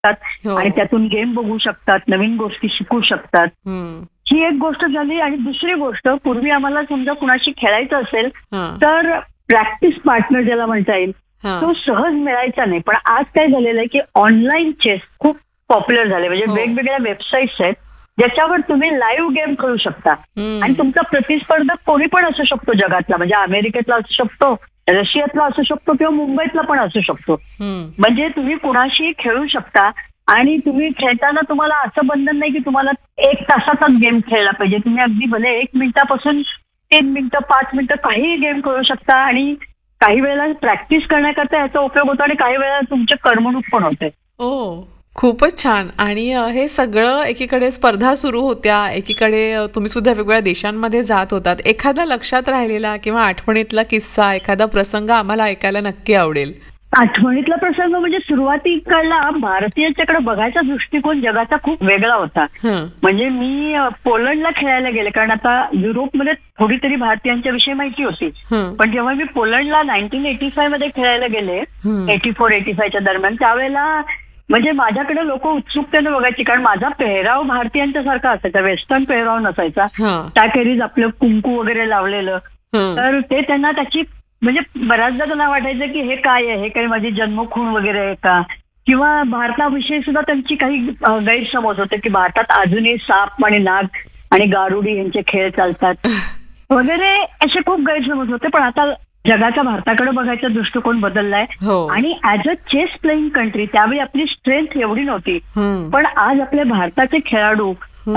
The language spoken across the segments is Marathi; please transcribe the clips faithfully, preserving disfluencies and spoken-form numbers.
शकतात आणि त्यातून गेम बघू शकतात, नवीन गोष्टी शिकू शकतात. ही एक गोष्ट झाली. आणि दुसरी गोष्ट, पूर्वी आम्हाला समजा कुणाशी खेळायचं असेल तर प्रॅक्टिस पार्टनर ज्याला म्हणता येईल तो सहज मिळायचा नाही. पण आज काय झालेलं आहे की ऑनलाईन चेस खूप पॉप्युलर झाले. म्हणजे वेगवेगळ्या वेबसाईट्स आहेत ज्याच्यावर तुम्ही लाईव्ह गेम खेळू शकता आणि तुमचा प्रतिस्पर्धक कोणी पण असू शकतो जगातला. म्हणजे अमेरिकेतला असू शकतो, रशियातला असू शकतो किंवा मुंबईतला पण असू शकतो. म्हणजे तुम्ही कुणाशी खेळू शकता आणि तुम्ही खेळताना तुम्हाला असं बंधन नाही की तुम्हाला एक तासाचाच गेम खेळला पाहिजे. तुम्ही अगदी भले एक मिनिटापासून तीन मिनिटं पाच मिनिटं काहीही गेम खेळू शकता आणि काही वेळेला प्रॅक्टिस करण्याकरता याचा उपयोग होतो आणि काही वेळेला तुमचे करमणूक पण होते. हो, खूपच छान. आणि हे सगळं एकीकडे स्पर्धा सुरू होत्या, एकीकडे तुम्ही सुद्धा वेगवेगळ्या देशांमध्ये जात होतात. एखादा लक्षात राहिलेला किंवा आठवणीतला किस्सा, एखादा प्रसंग आम्हाला ऐकायला नक्की आवडेल. आठवणीतला प्रसंग म्हणजे सुरुवातीकडला भारतीयांच्याकडे बघायचा दृष्टिकोन जगाचा खूप वेगळा होता. म्हणजे मी पोलंडला खेळायला गेले, कारण आता युरोपमध्ये थोडी तरी भारतीयांच्या विषयी माहिती होती. पण जेव्हा मी पोलंडला नाईन्टीन एटी फाय मध्ये खेळायला गेले, एटी फोर एटी फायच्या दरम्यान, त्यावेळेला म्हणजे माझ्याकडे लोक उत्सुकतेने बघायची, कारण माझा पेहराव भारतीयांच्या सारखा असायचा, वेस्टर्न पेहराव नसायचा. त्याखेरीज आपलं कुंकू वगैरे लावलेलं, तर ते त्यांना त्याची म्हणजे बऱ्याचदा त्यांना वाटायचं की हे काय आहे, हे काही माझी जन्मखूण वगैरे आहे का, किंवा भारताविषयी सुद्धा त्यांची काही गैरसमज होते की भारतात अजूनही साप आणि नाग आणि गारुडी यांचे खेळ चालतात वगैरे, असे खूप गैरसमज होते. पण आता जगाचा भारताकडे बघायचा दृष्टिकोन बदललाय. आणि as a chess playing country त्यावेळी आपली स्ट्रेंथ एवढी नव्हती, पण आज आपले भारताचे खेळाडू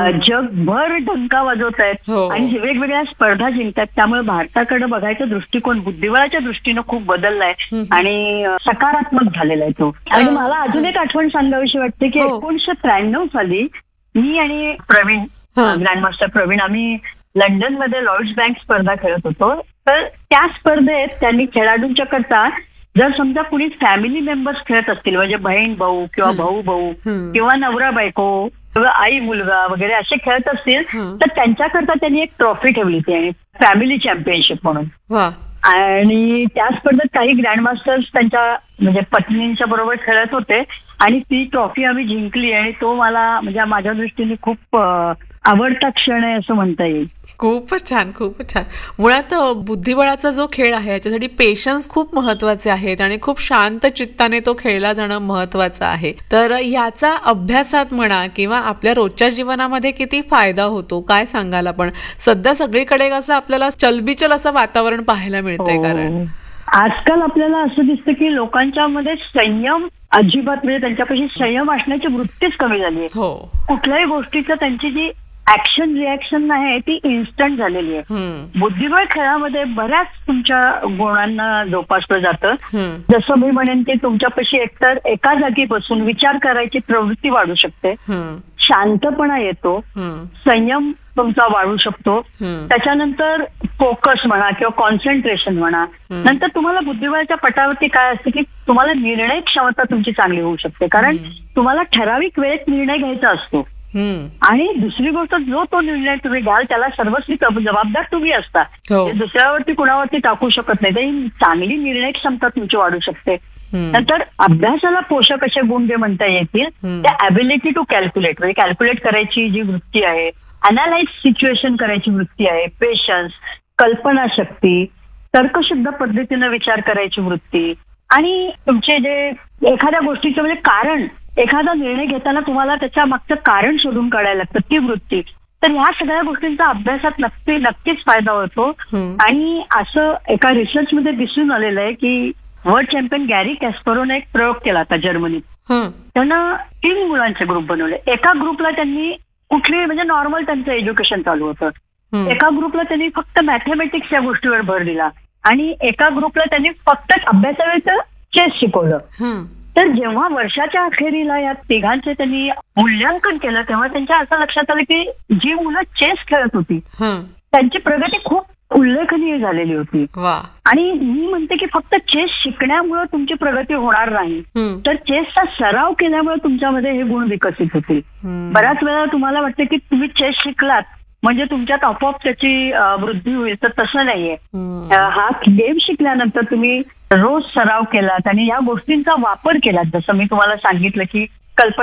जगभर डंका वाजवत आहेत आणि वेगवेगळ्या स्पर्धा जिंकतात. त्यामुळे भारताकडे बघायचा दृष्टिकोन बुद्धिबळाच्या दृष्टीनं खूप बदललाय आणि सकारात्मक झालेला आहे तो. आणि मला अजून एक आठवण सांगावीशी वाटते की एकोणीसशे त्र्याण्णव साली मी आणि प्रवीण, ग्रँडमास्टर प्रवीण, आम्ही लंडनमध्ये लॉर्ड्स बँक स्पर्धा खेळत होतो. तर त्या स्पर्धेत त्यांनी खेळाडूंच्या करता जर समजा कुणी फॅमिली मेंबर्स खेळत असतील, म्हणजे बहीण भाऊ किंवा भाऊ भाऊ किंवा नवरा बायको किंवा आई मुलगा वगैरे असे खेळत असतील तर त्यांच्याकरता त्यांनी एक ट्रॉफी ठेवली होती आणि फॅमिली चॅम्पियनशिप म्हणून. आणि त्या स्पर्धेत काही ग्रँडमास्टर्स त्यांच्या म्हणजे पत्नींच्या बरोबर खेळत होते आणि ती ट्रॉफी आम्ही जिंकली. आणि तो मला म्हणजे माझ्या दृष्टीने खूप आवडता क्षण आहे असं म्हणता येईल. खूपच छान, खूपच छान. मुळात बुद्धिबळाचा जो खेळ आहे याच्यासाठी पेशन्स खूप महत्वाचे आहेत आणि खूप शांत चित्ताने तो खेळला जाणं महत्वाचं आहे. तर याचा अभ्यासात म्हणा किंवा आपल्या रोजच्या जीवनामध्ये किती फायदा होतो काय सांगाल आपण? सध्या सगळीकडे कसं आपल्याला चलबिचल असं वातावरण पाहायला मिळतंय. कारण आजकाल आपल्याला असं दिसतं की लोकांच्या मध्ये संयम अजिबात, म्हणजे त्यांच्यापाशी संयम असण्याची वृत्तीच कमी झाली आहे. कुठल्याही गोष्टीचं त्यांची जी ऍक्शन रिॲक्शन आहे ती इन्स्टंट झालेली आहे. बुद्धिबळ खेळामध्ये बऱ्याच तुमच्या गुणांना जोपासलं जातं. जसं मी म्हणेन की तुमच्यापाशी एकतर एका जागी बसून विचार करायची प्रवृत्ती वाढू शकते, शांतपणा येतो, संयम तुमचा वाढू शकतो, त्याच्यानंतर फोकस म्हणा किंवा कॉन्सन्ट्रेशन म्हणा. नंतर तुम्हाला बुद्धिबळाच्या पटावरती काय असतं की तुम्हाला निर्णय क्षमता तुमची चांगली होऊ शकते, कारण तुम्हाला ठराविक वेळेत निर्णय घ्यायचा असतो. आणि दुसरी गोष्ट, जो तो निर्णय तुम्ही घ्याल त्याला सर्वस्वी जबाबदार तुम्ही असता, दुसऱ्यावरती कुणावरती टाकू शकत नाही. तरी चांगली निर्णय क्षमता तुमची वाढू शकते. नंतर अभ्यासाला पोषक असे गुण जे म्हणता येतील ते ॲबिलिटी टू कॅल्क्युलेट, म्हणजे कॅल्क्युलेट करायची जी वृत्ती आहे, अनालाइज सिच्युएशन करायची वृत्ती आहे, पेशन्स, कल्पनाशक्ती, तर्कशुद्ध पद्धतीनं विचार करायची वृत्ती, आणि तुमचे जे एखाद्या गोष्टीचं म्हणजे कारण, एखादा निर्णय घेताना तुम्हाला त्याच्या मागचं कारण शोधून काढायला लागतं, ती वृत्ती. तर ह्या सगळ्या गोष्टींचा अभ्यासात नक्की नक्कीच फायदा होतो. आणि असं एका रिसर्चमध्ये दिसून आलेलं आहे की वर्ल्ड चॅम्पियन गॅरी कॅस्परोने एक प्रयोग केला होता जर्मनीत. त्यांना तीन मुलांचे ग्रुप बनवले. एका ग्रुपला त्यांनी कुठली म्हणजे नॉर्मल त्यांचं एज्युकेशन चालू होतं, एका ग्रुपला त्यांनी फक्त मॅथमॅटिक्स या गोष्टीवर भर दिला आणि एका ग्रुपला त्यांनी फक्त अभ्यासावेळचं चेस शिकवलं. तर जेव्हा वर्षाच्या अखेरीला या तिघांचे त्यांनी मूल्यांकन केलं तेव्हा त्यांच्या असं लक्षात आलं की जी मुलं चेस खेळत होती त्यांची प्रगती खूप उल्लेखनीय झालेली होती. आणि मी म्हणते की फक्त चेस शिकण्यामुळे तुमची प्रगती होणार नाही, तर चेसचा सराव केल्यामुळे तुमच्यामध्ये हे गुण विकसित होतील. बऱ्याच वेळा तुम्हाला वाटतं की तुम्ही चेस शिकलात म्हणजे तुमच्यात आपोआप त्याची वृद्धी होईल, तर तसं नाहीये. हा गेम शिकल्यानंतर तुम्ही रोज सराव केलात आणि या गोष्टींचा वापर केलात, जसं मी तुम्हाला सांगितलं की कल्पना